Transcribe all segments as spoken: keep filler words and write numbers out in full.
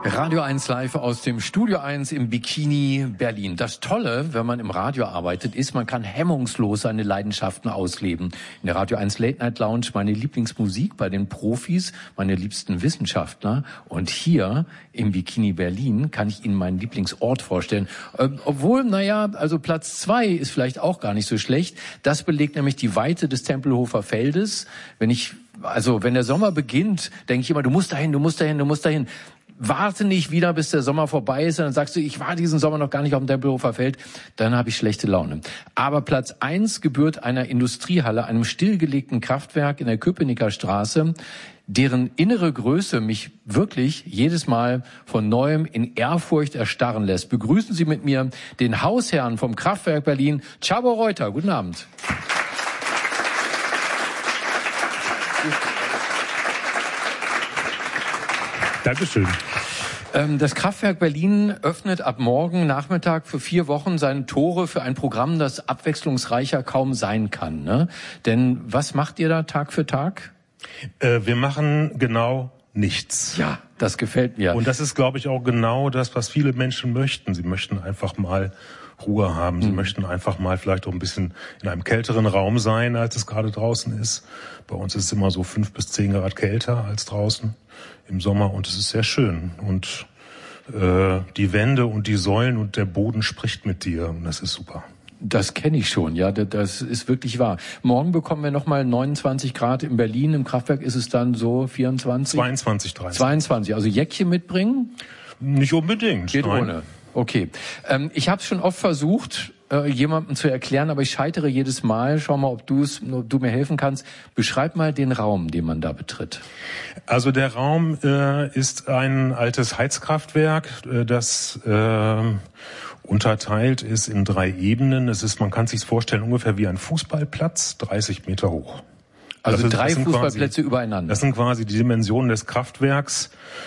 Radio eins live aus dem Studio eins im Bikini Berlin. Das Tolle, wenn man im Radio arbeitet, ist, man kann hemmungslos seine Leidenschaften ausleben. In der Radio eins Late Night Lounge meine Lieblingsmusik bei den Profis, meine liebsten Wissenschaftler. Und hier im Bikini Berlin kann ich Ihnen meinen Lieblingsort vorstellen. Äh, obwohl, naja, also Platz zwei ist vielleicht auch gar nicht so schlecht. Das belegt nämlich die Weite des Tempelhofer Feldes. Wenn ich, also wenn der Sommer beginnt, denke ich immer, du musst dahin, du musst dahin, du musst dahin. Warte nicht wieder, bis der Sommer vorbei ist, und dann sagst du, ich war diesen Sommer noch gar nicht auf dem Tempelhofer Feld, dann habe ich schlechte Laune. Aber Platz eins gebührt einer Industriehalle, einem stillgelegten Kraftwerk in der Köpenicker Straße, deren innere Größe mich wirklich jedes Mal von Neuem in Ehrfurcht erstarren lässt. Begrüßen Sie mit mir den Hausherrn vom Kraftwerk Berlin, Csaba Reuter. Guten Abend. Dankeschön. Das Kraftwerk Berlin öffnet ab morgen Nachmittag für vier Wochen seine Tore für ein Programm, das abwechslungsreicher kaum sein kann. Ne? Denn was macht ihr da Tag für Tag? Äh, wir machen genau nichts. Ja, das gefällt mir. Und das ist, glaube ich, auch genau das, was viele Menschen möchten. Sie möchten einfach mal Ruhe haben. Sie mhm. möchten einfach mal vielleicht auch ein bisschen in einem kälteren Raum sein, als es gerade draußen ist. Bei uns ist es immer so fünf bis zehn Grad kälter als draußen im Sommer, und es ist sehr schön. Und äh, die Wände und die Säulen und der Boden spricht mit dir, und das ist super. Das kenne ich schon, ja, das ist wirklich wahr. Morgen bekommen wir nochmal neunundzwanzig Grad in Berlin. Im Kraftwerk ist es dann so vierundzwanzig? zweiundzwanzig, dreißig. zweiundzwanzig, also Jäckchen mitbringen? Nicht unbedingt. Geht nein. ohne. Okay. Ähm, ich habe es schon oft versucht, äh, jemandem zu erklären, aber ich scheitere jedes Mal. Schau mal, ob, du's, ob du mir helfen kannst. Beschreib mal den Raum, den man da betritt. Also der Raum äh, ist ein altes Heizkraftwerk, äh, das äh, unterteilt ist in drei Ebenen. Es ist, man kann sich vorstellen, ungefähr wie ein Fußballplatz, dreißig Meter hoch. Also ist, drei Fußballplätze quasi, übereinander. Das sind quasi die Dimensionen des Kraftwerks.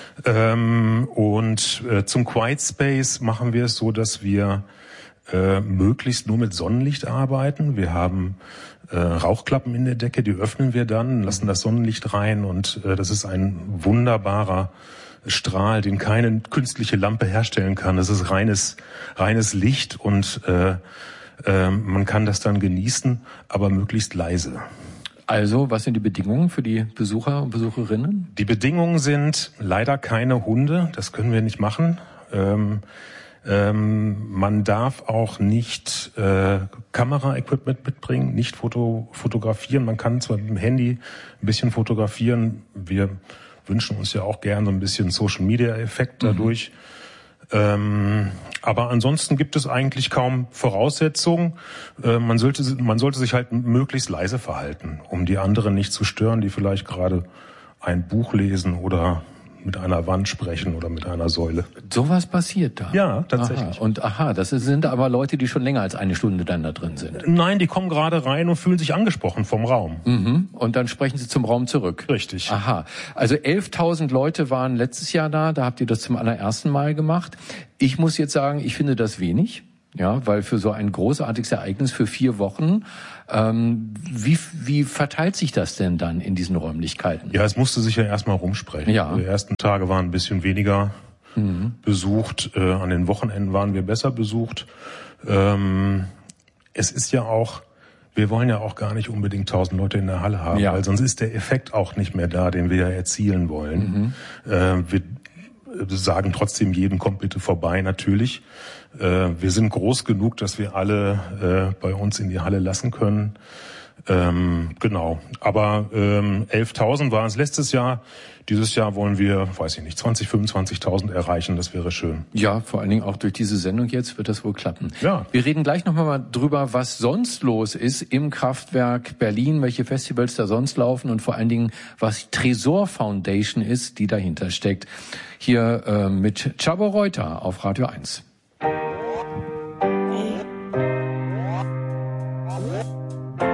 Ähm, und äh, zum Quiet Space machen wir es so, dass wir äh, möglichst nur mit Sonnenlicht arbeiten. Wir haben äh, Rauchklappen in der Decke, die öffnen wir dann, lassen das Sonnenlicht rein, und äh, das ist ein wunderbarer Strahl, den keine künstliche Lampe herstellen kann. Das ist reines, reines Licht, und äh, äh, man kann das dann genießen, aber möglichst leise. Also, was sind die Bedingungen für die Besucher und Besucherinnen? Die Bedingungen sind leider keine Hunde, das können wir nicht machen. Ähm, ähm, man darf auch nicht äh, Kameraequipment mitbringen, nicht foto, fotografieren. Man kann zwar mit dem Handy ein bisschen fotografieren, wir wünschen uns ja auch gern so ein bisschen Social-Media-Effekt dadurch. Mhm. Ähm, aber ansonsten gibt es eigentlich kaum Voraussetzungen. Äh, man sollte, man sollte sich halt möglichst leise verhalten, um die anderen nicht zu stören, die vielleicht gerade ein Buch lesen oder mit einer Wand sprechen oder mit einer Säule. Sowas passiert da? Ja, tatsächlich. Aha. Und aha, das sind aber Leute, die schon länger als eine Stunde dann da drin sind. Nein, die kommen gerade rein und fühlen sich angesprochen vom Raum. Mhm. Und dann sprechen sie zum Raum zurück. Richtig. Aha. Also elftausend Leute waren letztes Jahr da, da habt ihr das zum allerersten Mal gemacht. Ich muss jetzt sagen, ich finde das wenig. Ja, weil für so ein großartiges Ereignis für vier Wochen, ähm, wie, wie verteilt sich das denn dann in diesen Räumlichkeiten? Ja, es musste sich ja erstmal rumsprechen. Ja. Die ersten Tage waren ein bisschen weniger mhm. besucht. Äh, an den Wochenenden waren wir besser besucht. Ähm, es ist ja auch, wir wollen ja auch gar nicht unbedingt tausend Leute in der Halle haben, ja. weil sonst ist der Effekt auch nicht mehr da, den wir ja erzielen wollen. Mhm. Äh, wir sagen trotzdem jedem, kommt bitte vorbei, natürlich. Äh, wir sind groß genug, dass wir alle äh, bei uns in die Halle lassen können. Ähm, genau. Aber ähm, elftausend waren es letztes Jahr. Dieses Jahr wollen wir, weiß ich nicht, zwanzig, fünfundzwanzigtausend erreichen. Das wäre schön. Ja, vor allen Dingen auch durch diese Sendung jetzt wird das wohl klappen. Ja. Wir reden gleich nochmal mal drüber, was sonst los ist im Kraftwerk Berlin, welche Festivals da sonst laufen und vor allen Dingen, was Tresor Foundation ist, die dahinter steckt. Hier äh, mit Csaba Reuter auf Radio eins.